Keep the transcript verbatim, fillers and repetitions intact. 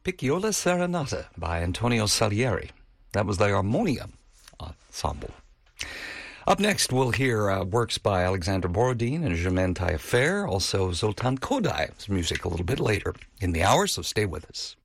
Piccola Serenata by Antonio Salieri. That was the Armonia Ensemble. Up next, we'll hear uh, works by Alexander Borodin and Germaine Taillefer, also Zoltan Kodai's music a little bit later in the hour, so stay with us.